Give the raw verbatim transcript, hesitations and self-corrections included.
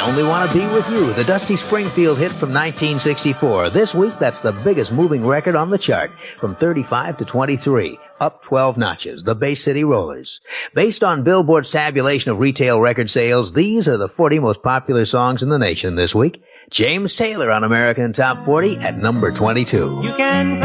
I Only Want to Be With You, the Dusty Springfield hit from nineteen sixty-four. This week, that's the biggest moving record on the chart, from thirty-five to twenty-three, up twelve notches, the Bay City Rollers. Based on Billboard's tabulation of retail record sales, these are the forty most popular songs in the nation this week. James Taylor on American Top forty at number twenty-two. You can